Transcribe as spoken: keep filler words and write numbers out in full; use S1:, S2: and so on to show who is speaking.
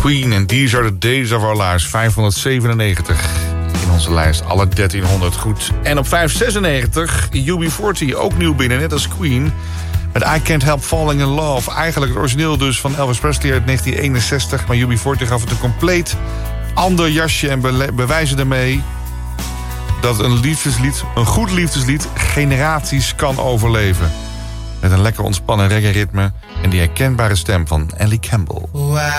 S1: Queen en These Are The Days of Our Lives. vijfhonderdzevenennegentig in onze lijst. Alle dertienhonderd goed. En op vijfhonderdzesennegentig U B veertig, ook nieuw binnen, net als Queen. Met I Can't Help Falling In Love. Eigenlijk het origineel dus van Elvis Presley uit negentien eenenzestig. Maar U B veertig gaf het een compleet ander jasje en be- bewijzen daarmee dat een liefdeslied, een goed liefdeslied, generaties kan overleven. Met een lekker ontspannen reggae ritme en die herkenbare stem van Ellie Campbell.
S2: Wow.